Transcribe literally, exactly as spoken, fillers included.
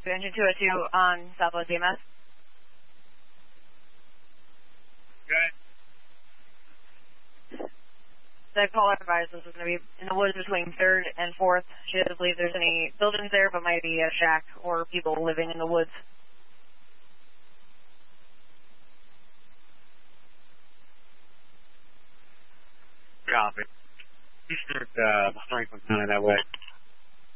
Engine two oh two on Southwest E M S. Okay. The caller advised this is going to be in the woods between third and fourth. She doesn't believe there's any buildings there, but might be a shack or people living in the woods. Copy. You start uh, Franklin County that way.